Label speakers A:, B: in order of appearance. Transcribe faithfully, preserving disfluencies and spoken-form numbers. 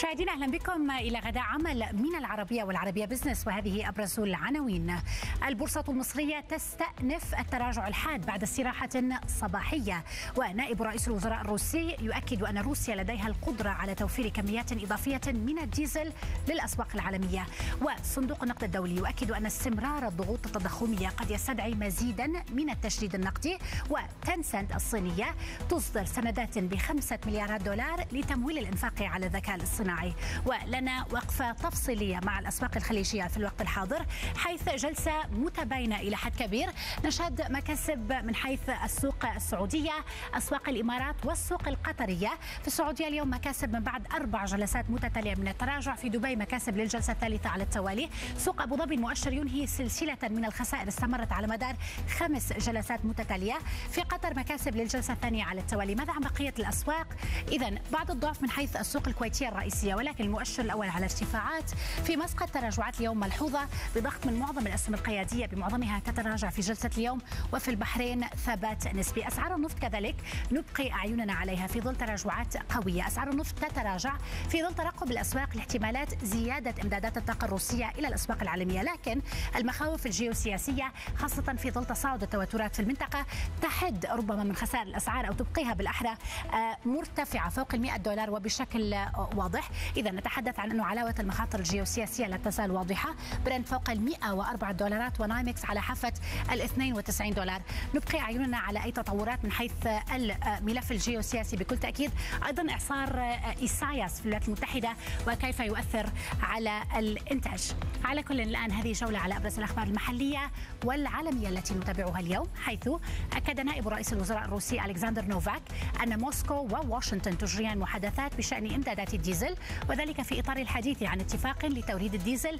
A: مشاهدينا اهلا بكم الى غداء عمل من العربيه والعربيه بزنس، وهذه ابرز العناوين. البورصه المصريه تستأنف التراجع الحاد بعد استراحه صباحيه، ونائب رئيس الوزراء الروسي يؤكد ان روسيا لديها القدره على توفير كميات اضافيه من الديزل للاسواق العالميه. وصندوق النقد الدولي يؤكد ان استمرار الضغوط التضخميه قد يستدعي مزيدا من التشديد النقدي. وتنسنت الصينيه تصدر سندات بخمسه مليارات دولار لتمويل الانفاق على الذكاء الاصطناعي. ولنا وقفة تفصيلية مع الأسواق الخليجية في الوقت الحاضر، حيث جلسة متباينة إلى حد كبير. نشهد مكاسب من حيث السوق السعودية، أسواق الإمارات والسوق القطرية. في السعودية اليوم مكاسب من بعد أربع جلسات متتالية من التراجع. في دبي مكاسب للجلسة الثالثة على التوالي. سوق أبو ظبي المؤشر ينهي سلسلة من الخسائر استمرت على مدار خمس جلسات متتالية. في قطر مكاسب للجلسة الثانية على التوالي. ماذا عن بقية الأسواق؟ إذن بعض الضعف من حيث السوق الكويتية الرئيسية، ولكن المؤشر الأول على ارتفاعات. في مسقط تراجعات اليوم ملحوظة بضغط من معظم الأسهم القيادية، بمعظمها تتراجع في جلسة اليوم. وفي البحرين ثبات نسبي. أسعار النفط كذلك نبقي أعيننا عليها في ظل تراجعات قوية. أسعار النفط تتراجع في ظل ترقب الأسواق لاحتمالات زيادة إمدادات الطاقة الروسية إلى الأسواق العالمية، لكن المخاوف الجيوسياسية خاصة في ظل تصاعد التوترات في المنطقة تحد ربما من خسائر الأسعار أو تبقيها بالأحرى مرتفعة فوق المئة دولار وبشكل واضح. إذا نتحدث عن أنه علاوة المخاطر الجيوسياسية لا تزال واضحة. برنت فوق المئة وأربعة دولارات، ونايمكس على حافة الاثنين وتسعين دولار. نبقي أعيننا على أي تطورات من حيث الملف الجيوسياسي بكل تأكيد. أيضا إعصار إيساياس في الولايات المتحدة وكيف يؤثر على الإنتاج. على كل الآن هذه جولة على أبرز الأخبار المحلية والعالمية التي نتابعها اليوم، حيث أكد نائب رئيس الوزراء الروسي ألكسندر نوفاك أن موسكو وواشنطن تجريان محادثات بشأن إمدادات الديزل، وذلك في إطار الحديث عن اتفاق لتوريد الديزل